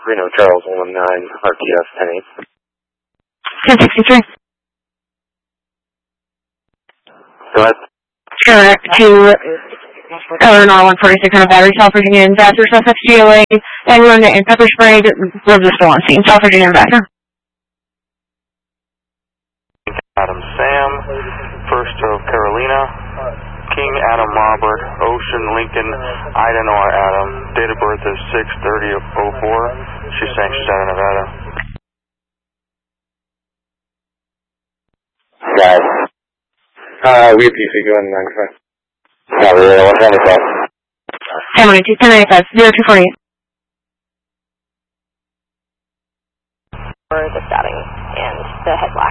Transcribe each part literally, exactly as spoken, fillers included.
Reno Charles one nine R T S ten eight. ten sixty-three. Go ahead. Correct to Eleanor one forty-six on a battery, South Virginia Ambassador, suspect G L A, and run and pepper sprayed, gloves are still on scene, South Virginia Ambassador. Adam Sam, First of Carolina, King Adam Robert, Ocean Lincoln, Ida Noah Adam, date of birth is six thirty oh four, she's sanctioned out of Nevada. Guys. Uh, we have P C going ninety-five. Copy, one twenty-five. ten ninety-two, ten ninety-five, zero two forty-eight. For the stabbing and the head lock.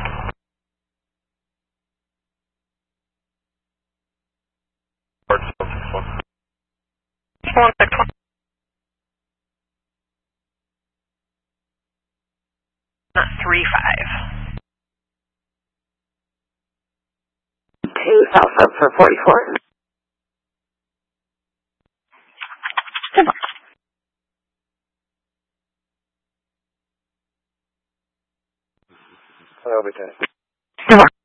one six one. three five. Two South for forty-four. Hello, Lieutenant. Good.